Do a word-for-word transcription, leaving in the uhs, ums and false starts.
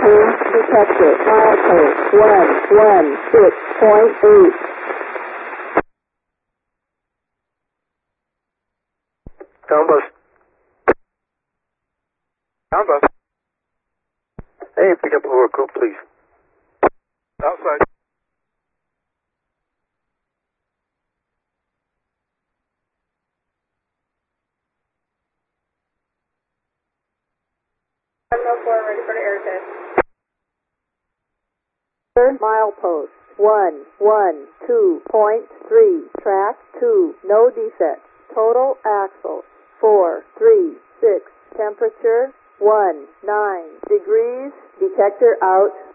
Change detector. Milepost one one six point eight. Down bus. Down bus. Hey, pick up over group, please. Outside. seven oh four, ready for the air test. Milepost one one two point three. Track two. No defects. Total axle four three six. Temperature one nine degrees. Detector out.